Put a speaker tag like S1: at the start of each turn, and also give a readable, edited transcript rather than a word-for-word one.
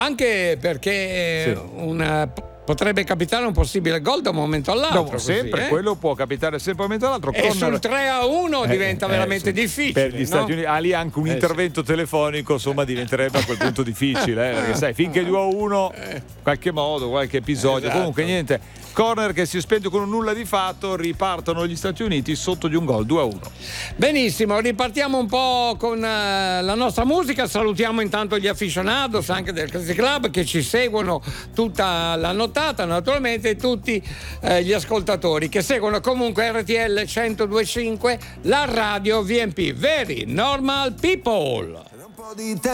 S1: Anche perché potrebbe capitare un possibile gol da un momento all'altro.
S2: No, sempre, quello può capitare sempre da un momento all'altro.
S1: E sul 3-1 diventa veramente difficile.
S2: Per gli Stati Uniti, lì anche un intervento telefonico, insomma, diventerebbe a quel punto difficile. Perché sai, finché 2-1, qualche modo, qualche episodio. Comunque niente. Corner che si spende con un nulla di fatto, ripartono gli Stati Uniti sotto di un gol, 2-1.
S1: Benissimo, ripartiamo un po' con la nostra musica. Salutiamo intanto gli aficionados anche del Crazy Club che ci seguono tutta la nottata, naturalmente, e tutti gli ascoltatori che seguono comunque RTL 102.5, la radio VMP, Very Normal People.